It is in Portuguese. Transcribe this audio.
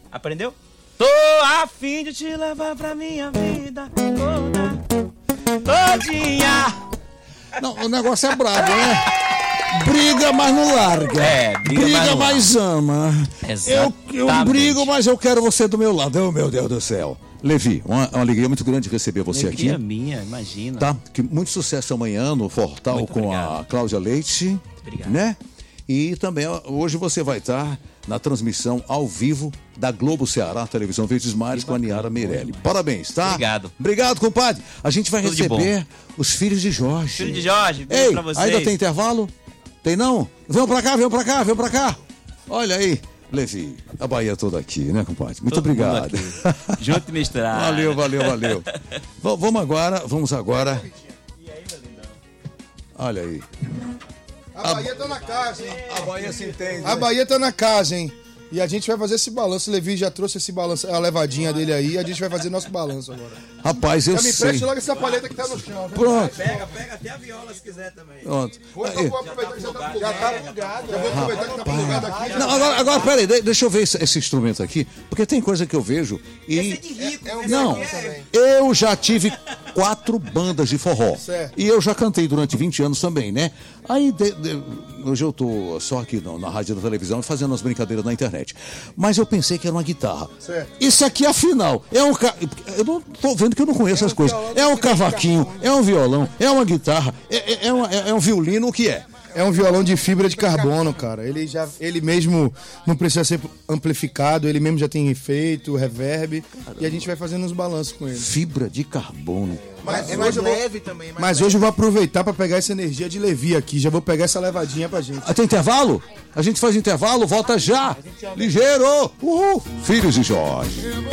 Aprendeu? Tô a fim de te levar pra minha vida todinha. Não, o negócio é brabo, né? Briga, mas não larga. Briga, mas ama. Eu brigo, mas eu quero você do meu lado. Oh, meu Deus do céu. Levi, uma alegria muito grande receber você alegria aqui. Minha, imagina. Tá? Que muito sucesso amanhã no Fortal muito com obrigado. A Cláudia Leite. Obrigado. Né? E também hoje você vai estar na transmissão ao vivo da Globo Ceará, Televisão Verdes Mares, com a Niara Meirelli. Parabéns, tá? Obrigado, compadre. A gente vai receber os filhos de Jorge. Filho de Jorge, ei, pra vocês. Ainda tem intervalo? Tem não? Vem pra cá. Olha aí, Levi, a Bahia toda aqui, né, compadre? Muito obrigado. Junto e misturado. Valeu. Vamos agora. Olha aí. A Bahia tá na casa, hein? A Bahia se entende. A Bahia tá na casa, hein? E a gente vai fazer esse balanço. O Levi já trouxe esse balanço, a levadinha dele aí. A gente vai fazer nosso balanço agora. Rapaz, eu já me sei. preste logo essa palheta que tá no chão. Viu? Pronto. Pega até a viola se quiser também. Pronto. Vou aproveitar que já tá plugado. Já vou aproveitar que tá plugado aqui. Não, agora, peraí, deixa eu ver esse instrumento aqui. Porque tem coisa que eu vejo e... Esse é de rico. Não, eu já tive 4 bandas de forró. Certo. E eu já cantei durante 20 anos também, né? Aí, hoje eu tô só aqui na rádio e na televisão fazendo as brincadeiras na internet. Mas eu pensei que era uma guitarra. Certo. Isso aqui, afinal, eu não tô vendo que eu não conheço as coisas. É um cavaquinho, é um violão, é uma guitarra, é um violino, o que é? É um violão de fibra de carbono, cara. Ele mesmo não precisa ser amplificado, ele mesmo já tem efeito, reverb, e a gente vai fazendo uns balanços com ele. Fibra de carbono. Mas é mais leve também. Mas hoje eu vou aproveitar para pegar essa energia de Levi aqui. Já vou pegar essa levadinha pra gente. Tem intervalo? A gente faz intervalo, volta já. Ligeiro! Uhul! Filhos de Jorge.